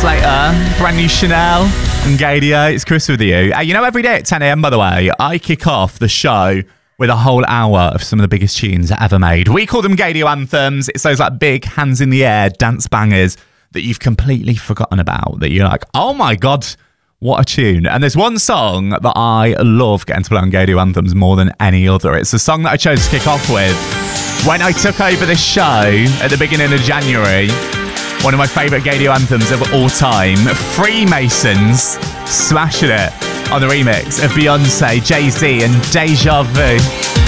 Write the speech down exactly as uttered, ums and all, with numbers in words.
later, brand new Chanel and Gadio. It's Chris with you. Uh, you know, every day at ten a.m, by the way, I kick off the show with a whole hour of some of the biggest tunes ever made. We call them Gadio anthems. It's those like big hands in the air dance bangers that you've completely forgotten about, that you're like, oh my God, what a tune. And there's one song that I love getting to play on Gadio anthems more than any other. It's the song that I chose to kick off with when I took over this show at the beginning of January. One of my favourite Gadio anthems of all time, Freemasons, smashing it on the remix of Beyonce, Jay-Z and Deja Vu.